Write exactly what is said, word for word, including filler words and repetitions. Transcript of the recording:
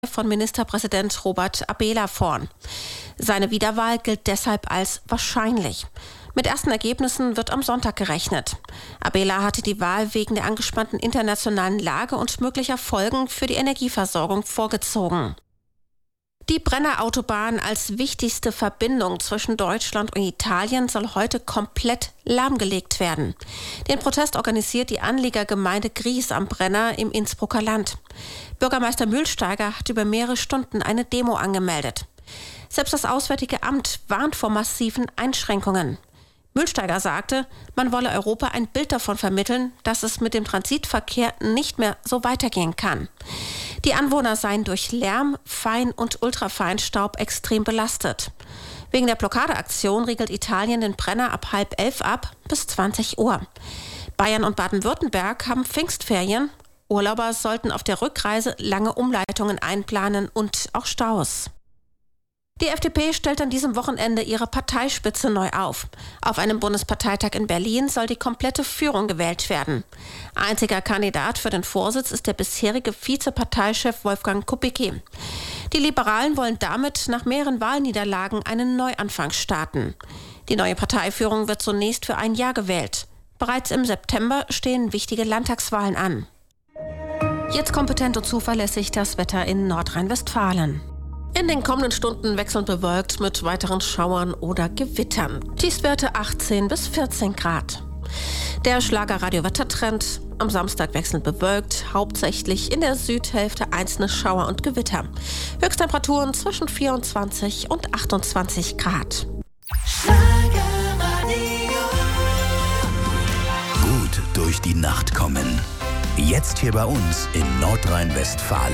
von Ministerpräsident Robert Abela vorn. Seine Wiederwahl gilt deshalb als wahrscheinlich. Mit ersten Ergebnissen wird am Sonntag gerechnet. Abela hatte die Wahl wegen der angespannten internationalen Lage und möglicher Folgen für die Energieversorgung vorgezogen. Die Brennerautobahn als wichtigste Verbindung zwischen Deutschland und Italien soll heute komplett lahmgelegt werden. Den Protest organisiert die Anliegergemeinde Gries am Brenner im Innsbrucker Land. Bürgermeister Mühlsteiger hat über mehrere Stunden eine Demo angemeldet. Selbst das Auswärtige Amt warnt vor massiven Einschränkungen. Mühlsteiger sagte, man wolle Europa ein Bild davon vermitteln, dass es mit dem Transitverkehr nicht mehr so weitergehen kann. Die Anwohner seien durch Lärm, Fein- und Ultrafeinstaub extrem belastet. Wegen der Blockadeaktion riegelt Italien den Brenner ab halb elf ab bis zwanzig Uhr. Bayern und Baden-Württemberg haben Pfingstferien. Urlauber sollten auf der Rückreise lange Umleitungen einplanen und auch Staus. Die F D P stellt an diesem Wochenende ihre Parteispitze neu auf. Auf einem Bundesparteitag in Berlin soll die komplette Führung gewählt werden. Einziger Kandidat für den Vorsitz ist der bisherige Vizeparteichef Wolfgang Kubicki. Die Liberalen wollen damit nach mehreren Wahlniederlagen einen Neuanfang starten. Die neue Parteiführung wird zunächst für ein Jahr gewählt. Bereits im September stehen wichtige Landtagswahlen an. Jetzt kompetent und zuverlässig das Wetter in Nordrhein-Westfalen. In den kommenden Stunden wechselnd bewölkt mit weiteren Schauern oder Gewittern. Tiefstwerte achtzehn bis vierzehn Grad. Der Schlager-Radio-Wettertrend: am Samstag wechselnd bewölkt, hauptsächlich in der Südhälfte einzelne Schauer und Gewitter. Höchsttemperaturen zwischen vierundzwanzig und achtundzwanzig Grad. Gut durch die Nacht kommen. Jetzt hier bei uns in Nordrhein-Westfalen.